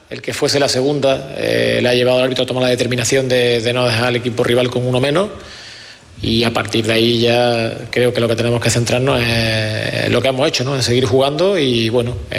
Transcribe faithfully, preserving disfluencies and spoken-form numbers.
el que fuese la segunda, eh, le ha llevado al árbitro a tomar la determinación de, de no dejar al equipo rival con uno menos, y a partir de ahí ya creo que lo que tenemos que centrarnos es lo que hemos hecho, ¿no? En seguir jugando y bueno,